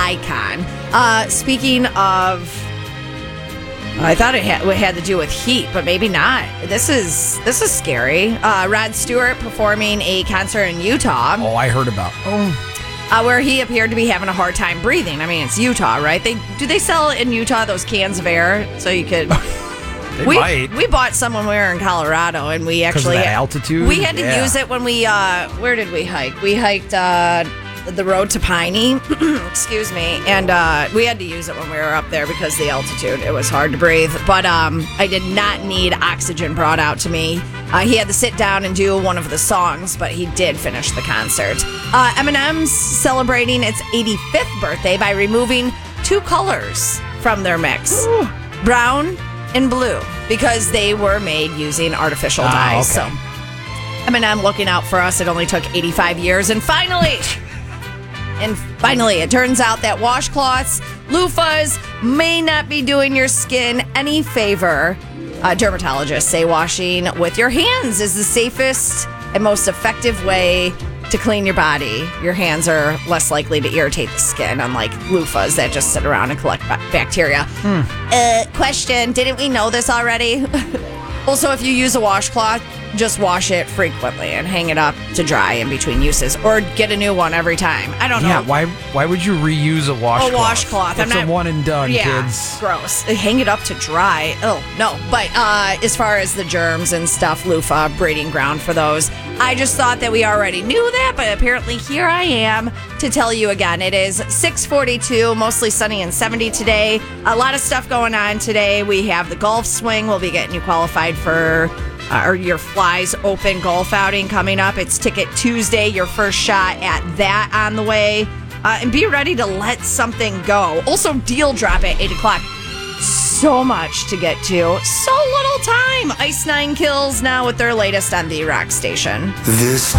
icon. Speaking of, I thought it had to do with heat, but maybe not. This is scary. Rod Stewart performing a concert in Utah. Oh, I heard about. Where he appeared to be having a hard time breathing. I mean, it's Utah, right? Do they sell in Utah those cans of air so you could? We bought some when we were in Colorado, and we actually of the altitude. We had to use it when we where did we hike? We hiked the road to Piney, excuse me, and we had to use it when we were up there because of the altitude. It was hard to breathe, but I did not need oxygen brought out to me. He had to sit down and do one of the songs, but he did finish the concert. Eminem's celebrating its 85th birthday by removing 2 colors from their mix. Ooh. Brown and blue, because they were made using artificial dyes. Okay. So Eminem looking out for us. It only took 85 years, and finally, it turns out that washcloths, loofahs may not be doing your skin any favor. Dermatologists say washing with your hands is the safest and most effective way to clean your body. Your hands are less likely to irritate the skin, unlike loofahs that just sit around and collect bacteria. Question, didn't we know this already? Also, if you use a washcloth, just wash it frequently and hang it up to dry in between uses, or get a new one every time. I don't know. Yeah, why would you reuse a washcloth? A washcloth. It's a one and done, yeah, kids. Gross. Hang it up to dry. Oh, no. But as far as the germs and stuff, loofah, breeding ground for those. I just thought that we already knew that, but apparently here I am to tell you again. It is 6:42, mostly sunny and 70 today. A lot of stuff going on today. We have the golf swing. We'll be getting you qualified for your Flies Open golf outing coming up. It's Ticket Tuesday, your first shot at that on the way. And be ready to let something go. Also, deal drop at 8 o'clock. So much to get to. So little time. Ice Nine Kills now with their latest on the Rock Station. This